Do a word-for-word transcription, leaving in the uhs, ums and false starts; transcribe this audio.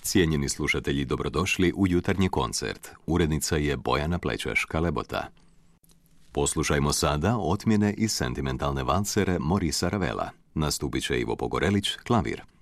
Cijenjeni slušatelji, dobrodošli u jutarnji koncert. Urednica je Bojana Plečeš-Kalebota. Poslušajmo sada otmjene iz sentimentalne valsere Morisa Ravela. Nastupit će Ivo Pogorelić, klavir.